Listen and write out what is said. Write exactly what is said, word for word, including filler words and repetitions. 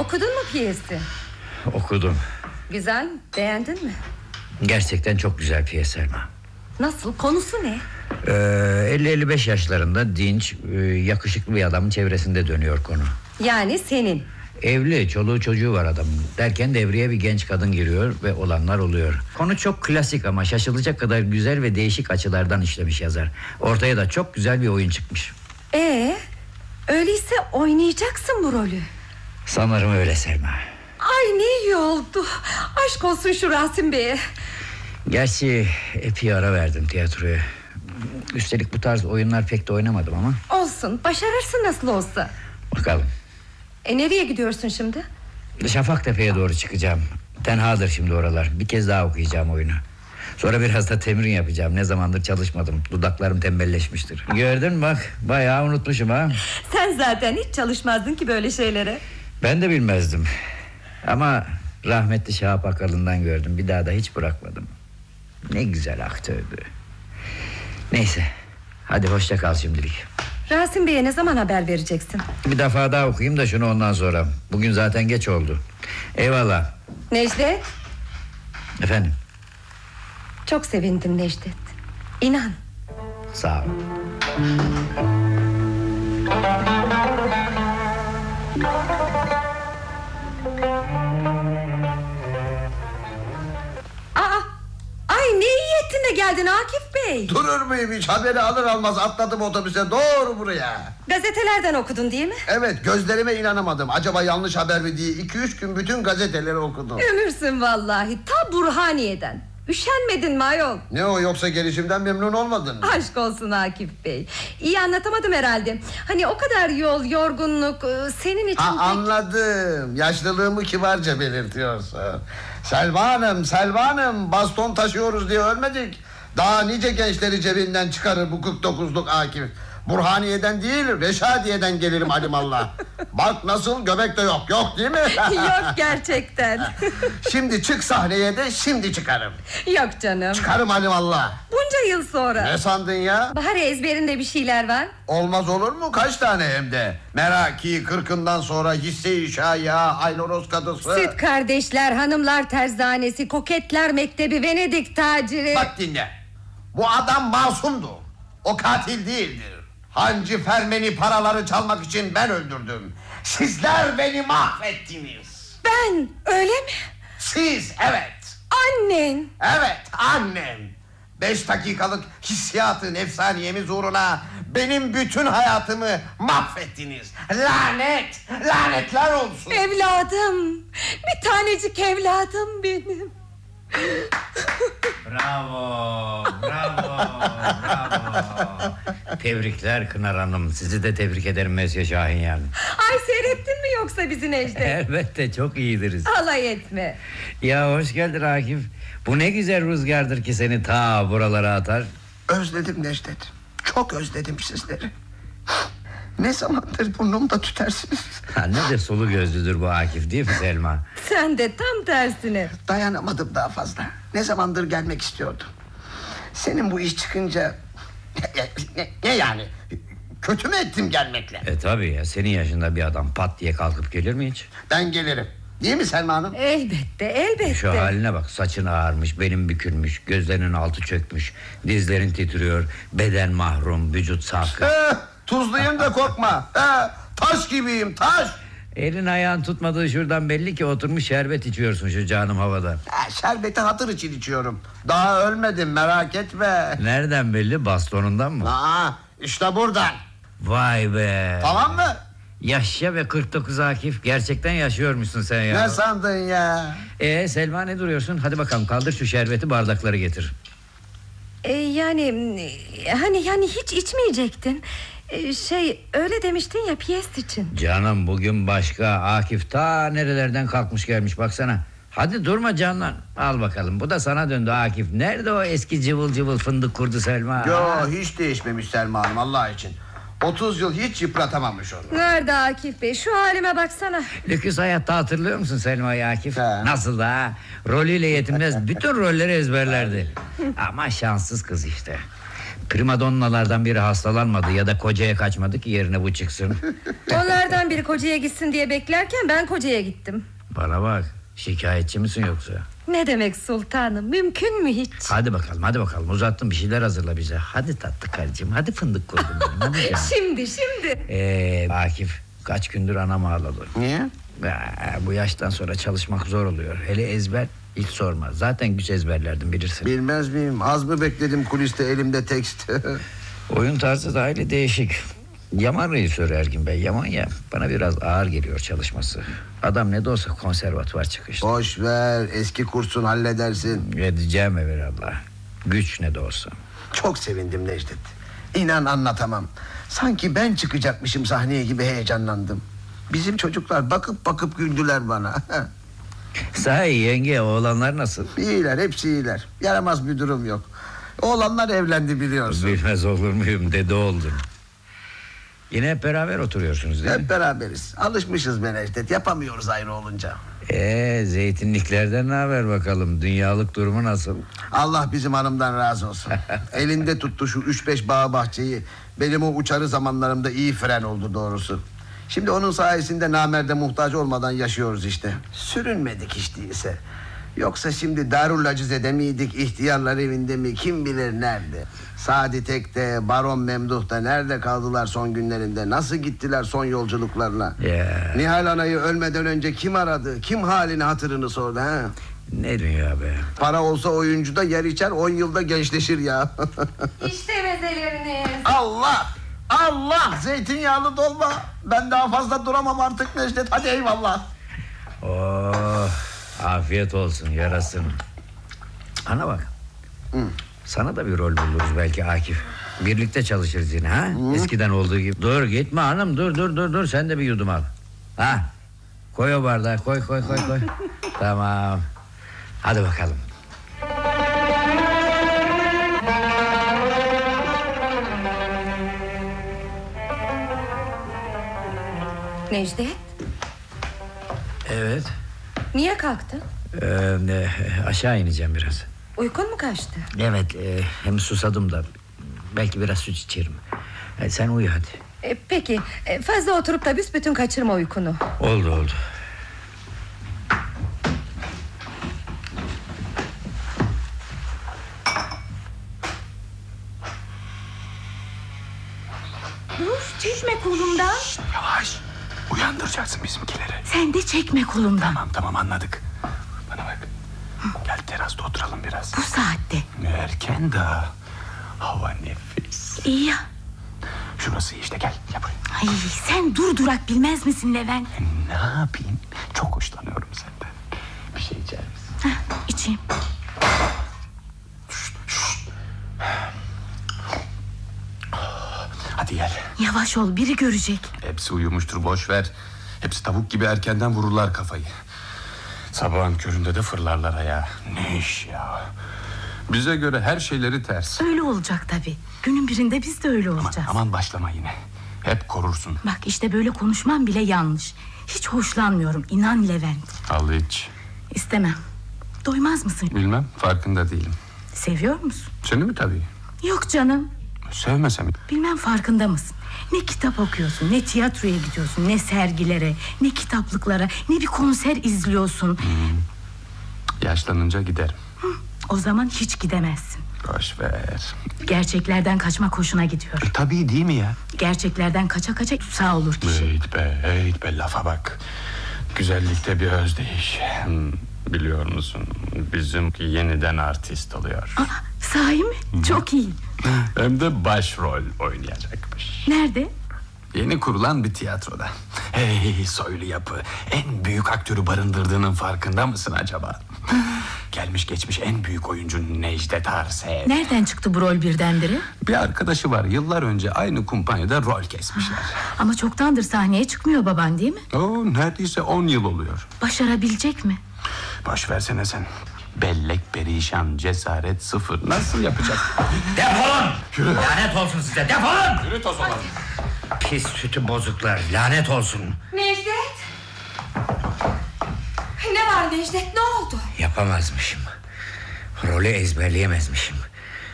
Okudun mu piyesi? Okudum. Güzel, beğendin mi? Gerçekten çok güzel piyes Selma. Nasıl, konusu ne? Ee, elli elli beş yaşlarında dinç, e, yakışıklı bir adamın çevresinde dönüyor konu. Yani senin. Evli, çoluğu çocuğu var adamın. Derken devreye bir genç kadın giriyor ve olanlar oluyor. Konu çok klasik ama şaşılacak kadar güzel ve değişik açılardan işlemiş yazar. Ortaya da çok güzel bir oyun çıkmış. Ee, öyleyse oynayacaksın bu rolü. Sanırım öyle Selma. Ay ne iyi oldu. Aşk olsun şu Rasim Bey'e. Gerçi epey ara verdim tiyatroya. Üstelik bu tarz oyunlar pek de oynamadım ama. Olsun, başarırsın nasıl olsa. Bakalım. E nereye gidiyorsun şimdi? Şafaktepe'ye doğru çıkacağım. Tenhadır şimdi oralar. Bir kez daha okuyacağım oyunu. Sonra biraz da temrin yapacağım. Ne zamandır çalışmadım. Dudaklarım tembelleşmiştir. Gördün mü bak, bayağı unutmuşum ha. Sen zaten hiç çalışmazdın ki böyle şeylere. Ben de bilmezdim. Ama rahmetli Şahap Akalın'dan gördüm. Bir daha da hiç bırakmadım. Ne güzel aktördü. Neyse, hadi hoşça kal şimdilik. Rasim Bey'e ne zaman haber vereceksin? Bir defa daha okuyayım da şunu ondan sonra. Bugün zaten geç oldu. Eyvallah. Necdet. Efendim? Çok sevindim Necdet. İnan. Sağ ol. Aa, ay ne iyi ettin de geldin Akif Bey. Durur muyum hiç? Haberi alır almaz atladım otobüse doğru buraya. Gazetelerden okudun değil mi? Evet, gözlerime inanamadım. Acaba yanlış haber mi diye iki üç gün bütün gazeteleri okudum. Ömürsün vallahi, ta Burhaniye'den. Üşenmedin mi ayol? Ne o, yoksa gelişimden memnun olmadın mı? Aşk olsun Akif Bey. İyi anlatamadım herhalde. Hani o kadar yol, yorgunluk senin için Ha, pek... anladım. Yaşlılığımı kibarca belirtiyorsun. Selva Hanım, Selva Hanım, baston taşıyoruz diye ölmedik. Daha nice gençleri cebinden çıkarır bu kırk dokuzluk Akif. Burhaniye'den değil, Reşadiye'den gelirim alimallah. Bak nasıl, göbek de yok, yok değil mi? Yok gerçekten. Şimdi çık sahneye de şimdi çıkarım. Yok canım. Çıkarım alimallah. Bunca yıl sonra. Ne sandın ya? Bari ezberinde bir şeyler var. Olmaz olur mu, kaç tane hem de. Meraki, kırkından sonra hisse-i şaya, Ayloros kadısı. Süt kardeşler, hanımlar terzanesi, koketler mektebi, Venedik taciri. Bak dinle. Bu adam masumdu. O katil değildir. Hancı Fermen'i paraları çalmak için ben öldürdüm. Sizler beni mahvettiniz. Ben, öyle mi? Siz, evet. Annen. Evet, annem. Beş dakikalık hissiyatın efsaniyemiz uğruna benim bütün hayatımı mahvettiniz. Lanet, lanetler olsun. Evladım, bir tanecik evladım benim. Bravo, bravo, bravo. Tebrikler Kınar Hanım. Sizi de tebrik ederim Mesya Şahin yani. Ay seyrettin mi yoksa bizi Necdet? Elbette, çok iyidiriz. Alay etme. Ya hoş geldin Akif. Bu ne güzel rüzgardır ki seni ta buralara atar. Özledim Necdet. Çok özledim sizleri. Ne zamandır burnumda tütersiniz. Ha, ne de sulu gözlüdür bu Akif, değil mi Selma? Sen de tam tersine. Dayanamadım daha fazla. Ne zamandır gelmek istiyordum. Senin bu iş çıkınca... Ne, ne, ne yani? Kötü mü ettim gelmekle? E tabi ya, senin yaşında bir adam pat diye kalkıp gelir mi hiç? Ben gelirim. Değil mi Selma Hanım? Elbette, elbette. Şu haline bak, saçın ağarmış, belin bükülmüş, gözlerinin altı çökmüş, dizlerin titriyor, beden mahrum, vücut sarkık. Eh, tuzluyum da korkma. Eh, taş gibiyim, taş. Elin ayağın tutmadığı şuradan belli ki oturmuş şerbet içiyorsun şu canım havada. Eh, şerbeti hatır için içiyorum. Daha ölmedim, merak etme. Nereden belli, bastonundan mı? Aa, işte buradan. Vay be. Tamam mı? Yaşa ve kırk dokuz Akif, gerçekten yaşıyormuşsun sen ya. Ne sandın ya? Ee Selma, ne duruyorsun? Hadi bakalım, kaldır şu şerbeti, bardakları getir. Ee, yani hani yani hiç içmeyecektin. Ee, şey öyle demiştin ya, piyes için. Canım bugün başka. Akif ta nerelerden kalkmış gelmiş baksana. Hadi durma Canan. Al bakalım, bu da sana döndü Akif. Nerede o eski cıvıl cıvıl fındık kurdu Selma? Yo, hiç değişmemiş Selma Hanım, Allah için. Otuz yıl hiç yıpratamamış onu. Nerede Akif Bey, şu halime baksana. Lüküs hayatta hatırlıyor musun Selma'yı Akif? He. Nasıl da ha? Rolüyle yetinmez bütün rolleri ezberlerdi. Ama şanssız kız işte. Primadonnalardan biri hastalanmadı ya da kocaya kaçmadı ki yerine bu çıksın. Onlardan biri kocaya gitsin diye beklerken ben kocaya gittim. Bana bak, şikayetçi misin yoksa? Ne demek sultanım, mümkün mü hiç? Hadi bakalım, hadi bakalım, uzattım, bir şeyler hazırla bize. Hadi tatlı karıcığım, hadi fındık kurdum benim, hadi canım. Şimdi şimdi. Eee Akif, kaç gündür anam ağladı. Niye? Ya, bu yaştan sonra çalışmak zor oluyor. Hele ezber hiç sorma. Zaten güç ezberlerdim bilirsin. Bilmez miyim? Az mı bekledim kuliste, elimde tekst. Oyun tarzı da aile değişik. Yaman rejisör Ergin Bey, Yaman ya. Bana biraz ağır geliyor çalışması. Adam ne de olsa konservatuvar çıkışlı. Boş ver, eski kursun, halledersin. Edeceğim evvelallah. Güç ne de olsa. Çok sevindim Necdet. İnan anlatamam. Sanki ben çıkacakmışım sahneye gibi heyecanlandım. Bizim çocuklar bakıp bakıp güldüler bana. Sahi yenge, oğlanlar nasıl? İyiler, hepsi iyiler. Yaramaz bir durum yok. Oğlanlar evlendi biliyorsun. Bilmez olur muyum, dede oldun. Yine hep beraber oturuyorsunuz değil mi? Hep beraberiz. Alışmışız be Necdet. Yapamıyoruz ayrı olunca. Ee, zeytinliklerden ne haber bakalım? Dünyalık durumu nasıl? Allah bizim hanımdan razı olsun. Elinde tuttu şu üç beş bağ bahçeyi. Benim o uçarı zamanlarımda iyi fren oldu doğrusu. Şimdi onun sayesinde namerde muhtaç olmadan yaşıyoruz işte. Sürünmedik hiç değilse. Yoksa şimdi Darul Acize'de miydik, ihtiyarlar evinde mi, kim bilir nerede. Sadi Tek'te, Baron Memduh'ta nerede kaldılar son günlerinde? Nasıl gittiler son yolculuklarına? Ya. Nihal Ana'yı ölmeden önce kim aradı? Kim halini hatırını sordu ha? Ne dünya be. Para olsa oyuncu da yer içer, on yılda gençleşir ya. İşte mezeleriniz. Allah! Allah! Zeytinyağlı dolma. Ben daha fazla duramam artık Necdet. Hadi eyvallah. Oh, afiyet olsun, yarasın. Ana bak. Hı. Sana da bir rol buluruz belki Akif. Birlikte çalışırız yine ha? Hı. Eskiden olduğu gibi. Dur gitme hanım, dur dur dur dur. Sen de bir yudum al. Ha? Koy o bardağı, koy koy koy koy. Tamam. Hadi bakalım. Necdet, Evet. niye kalktın? Ee, aşağı ineceğim biraz. Uykun mu kaçtı? Evet, e, hem susadım da. Belki biraz süt içerim. E, sen uyu hadi. E, peki, e, fazla oturup da büsbütün kaçırma uykunu. Oldu oldu. Dur, çekme kolumdan. Yavaş. Uyandıracaksın bizimkileri. Sen de çekme kolumdan. Tamam tamam anladık. Bana bak. Gel terasta oturalım biraz. Bu saatte. Erken daha. Hava nefis. İyi ya. Şurası iyi işte, gel. Gel buraya. Ay, sen dur durak bilmez misin Levent? Ne yapayım? Çok hoşlanıyorum senden. Bir şey içer misin? Heh, içeyim. Hadi gel. Yavaş ol, biri görecek. Hepsi uyumuştur, boş ver. Hepsi tavuk gibi erkenden vururlar kafayı. Sabahın köründe de fırlarlar ayağa. Ne iş ya? Bize göre her şeyleri ters. Öyle olacak tabii. Günün birinde biz de öyle Aman, olacağız. aman başlama yine. Hep korursun. Bak işte böyle konuşman bile yanlış. Hiç hoşlanmıyorum, inan Levent. Al iç. İstemem. Doymaz mısın? Bilmem, farkında değilim. Seviyor musun? Seni mi tabii? Yok canım. Sevmesem. Bilmem farkında mısın? Ne kitap okuyorsun, ne tiyatroya gidiyorsun, ne sergilere, ne kitaplıklara, ne bir konser izliyorsun. Hmm. Yaşlanınca giderim. Hı, o zaman hiç gidemezsin. Boş ver. Gerçeklerden kaçmak hoşuna gidiyor. E, tabii değil mi ya? Gerçeklerden kaça kaça sağ olur kişi. Heyt be, heyt be, lafa bak. Güzellikte bir özdeyiş. Hmm, biliyor musun? Bizim yeniden artist oluyor. Aa, sahi mi? Hı. Çok iyi. Hem de başrol oynayacakmış. Nerede? Yeni kurulan bir tiyatroda. Hey soylu yapı, en büyük aktörü barındırdığının farkında mısın acaba? Gelmiş geçmiş en büyük oyuncu Necdet Arsev. Nereden çıktı bu rol birdenbire? Bir arkadaşı var, yıllar önce aynı kumpanyada rol kesmişler. Ama çoktandır sahneye çıkmıyor baban, değil mi? Oo, neredeyse on yıl oluyor. Başarabilecek mi? Boş versene sen. Bellek perişan, cesaret sıfır. Nasıl yapacak? Defolun! Yürü. Lanet olsun size, defolun! Yürü toz olalım. Pis sütü bozuklar, lanet olsun. Necdet! Ne var Necdet, ne oldu? Yapamazmışım. Rolü ezberleyemezmişim.